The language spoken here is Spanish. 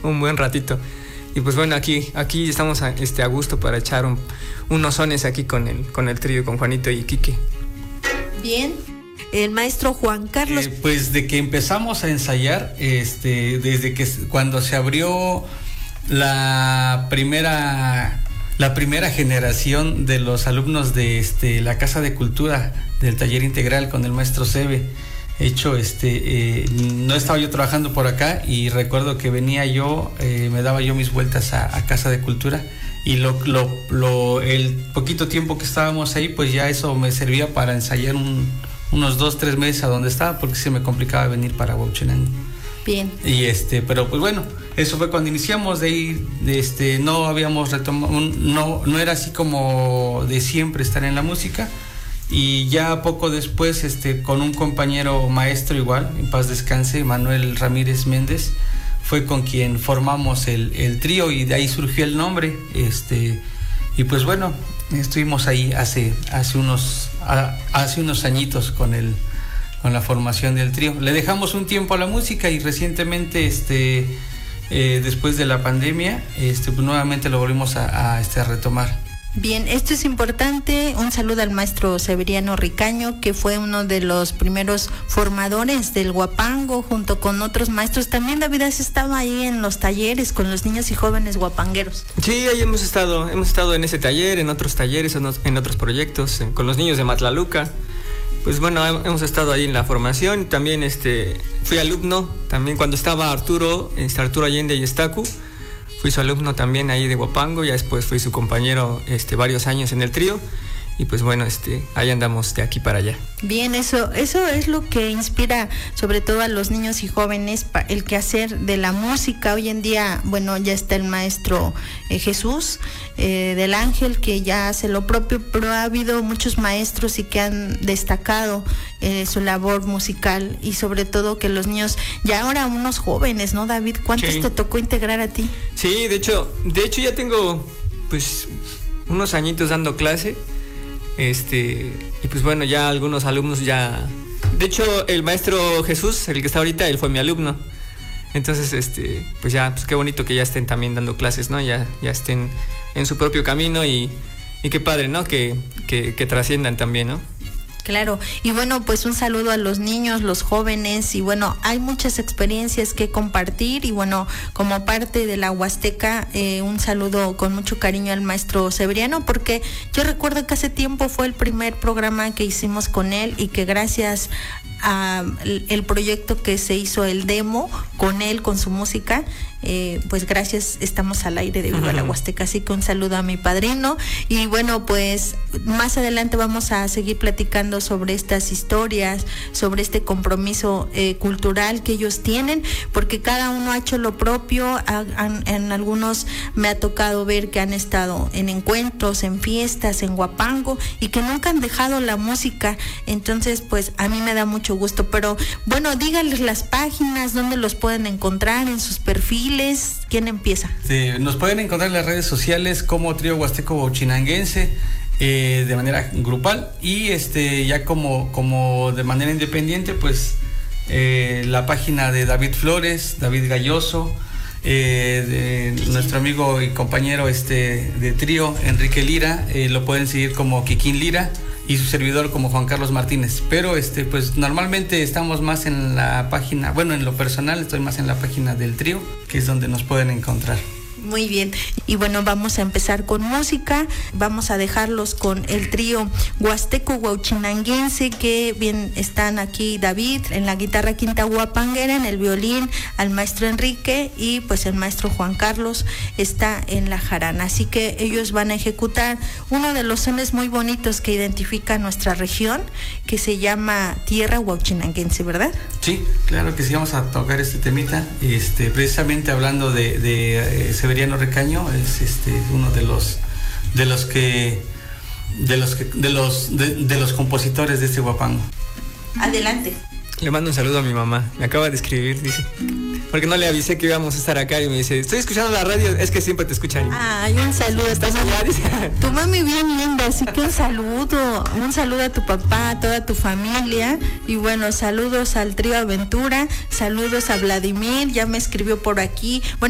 un buen ratito. Y pues bueno, aquí estamos a gusto para echar unos sones aquí con el trío, con Juanito y Quique. Bien. El maestro Juan Carlos. Pues de que empezamos a ensayar, desde que cuando se abrió la primera generación de los alumnos de la Casa de Cultura del Taller Integral con el maestro Sebe. Hecho, no estaba yo trabajando por acá y recuerdo que venía yo, me daba yo mis vueltas a Casa de Cultura y el poquito tiempo que estábamos ahí, pues ya eso me servía para ensayar unos 2-3 meses a donde estaba, porque se me complicaba venir para Huauchinango. Bien. Y pero pues bueno, eso fue cuando iniciamos. De ahí, no habíamos retomado, no era así como de siempre estar en la música. Y ya poco después, con un compañero maestro igual, en paz descanse, Manuel Ramírez Méndez, fue con quien formamos el trío y de ahí surgió el nombre. Y pues bueno, estuvimos ahí hace unos añitos con la formación del trío. Le dejamos un tiempo a la música y recientemente, después de la pandemia, pues nuevamente lo volvimos a retomar. Bien, esto es importante. Un saludo al maestro Severiano Ricaño, que fue uno de los primeros formadores del huapango, junto con otros maestros. También David has estado ahí en los talleres con los niños y jóvenes huapangueros. Sí, ahí hemos estado en ese taller, en otros talleres, en otros proyectos, con los niños de Matlaluca. Pues bueno, hemos estado ahí en la formación. También fui alumno, también cuando estaba Arturo Allende y Estacu. Fui su alumno también ahí de huapango, ya después fui su compañero varios años en el trío. Y pues bueno, ahí andamos de aquí para allá. Bien, eso es lo que inspira sobre todo a los niños y jóvenes, el quehacer de la música. Hoy en día, bueno, ya está el maestro Jesús del Ángel, que ya hace lo propio, pero ha habido muchos maestros y que han destacado su labor musical, y sobre todo que los niños, ya ahora unos jóvenes, ¿no, David? ¿Cuántos te tocó integrar a ti? Sí, de hecho ya tengo pues unos añitos dando clase. Y pues bueno, ya algunos alumnos ya... De hecho, el maestro Jesús, el que está ahorita, él fue mi alumno. Entonces, pues ya, pues qué bonito que ya estén también dando clases, ¿no? Ya estén en su propio camino y qué padre, ¿no? Que trasciendan también, ¿no? Claro, y bueno, pues un saludo a los niños, los jóvenes, y bueno, hay muchas experiencias que compartir, y bueno, como parte de la Huasteca, un saludo con mucho cariño al maestro Severiano, porque yo recuerdo que hace tiempo fue el primer programa que hicimos con él, y que gracias a el proyecto que se hizo, el demo, con él, con su música, pues gracias, estamos al aire de Viva la Huasteca. Así que un saludo a mi padrino, y bueno, pues más adelante vamos a seguir platicando sobre estas historias, sobre este compromiso cultural que ellos tienen, porque cada uno ha hecho lo propio. En algunos me ha tocado ver que han estado en encuentros, en fiestas, en huapango, y que nunca han dejado la música. Entonces pues a mí me da mucho gusto. Pero bueno, díganles las páginas, donde los pueden encontrar, en sus perfiles. ¿Quién empieza? Sí, nos pueden encontrar en las redes sociales como Trío Huasteco Huauchinanguense, de manera grupal, y ya como de manera independiente, pues la página de David Flores, David Galloso, de nuestro amigo y compañero de trío Enrique Lira, lo pueden seguir como Kikín Lira, y su servidor como Juan Carlos Martínez. Pero pues normalmente estamos más en la página, bueno, en lo personal estoy más en la página del trío, que es donde nos pueden encontrar. Muy bien, y bueno, vamos a empezar con música. Vamos a dejarlos con el trío Huasteco Huauchinanguense, que bien están aquí David en la guitarra quinta huapanguera, en el violín al maestro Enrique, y pues el maestro Juan Carlos está en la jarana. Así que ellos van a ejecutar uno de los sones muy bonitos que identifica nuestra región, que se llama Tierra Huauchinanguense, ¿verdad? Sí, claro que sí, vamos a tocar este temita, precisamente hablando de Severiano Ricaño. Es uno de los compositores de este huapango. Adelante. Le mando un saludo a mi mamá, me acaba de escribir, dice, porque no le avisé que íbamos a estar acá, y me dice, estoy escuchando la radio, es que siempre te escuchan. Ay, un saludo. ¿Estás allá? Dice. Tu mami bien linda, así que un saludo a tu papá, a toda tu familia, y bueno, saludos al trío Aventura, saludos a Vladimir, ya me escribió por aquí. Bueno,